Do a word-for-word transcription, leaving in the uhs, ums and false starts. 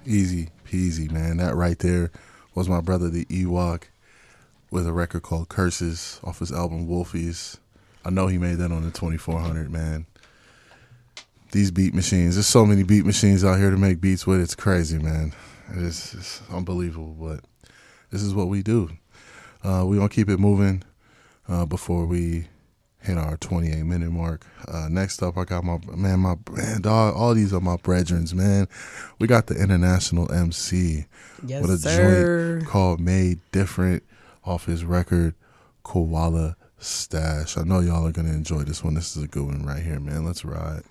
Easy peasy, man. That right there was my brother, the Ewok, with a record called Curses off his album Wolfies. I know he made that on the twenty-four hundred, man. These beat machines, there's so many beat machines out here to make beats with. It's crazy, man. It's, it's unbelievable, but this is what we do. Uh, we're going to keep it moving uh, before we hit our twenty-eight minute mark. Uh, next up, I got my, man, my, man, dog, all these are my brethrens, man. We got the International M C Yes, with a sir. joint called Made Different off his record, Koala Stash. I know y'all are going to enjoy this one. This is a good one right here, man. Let's ride.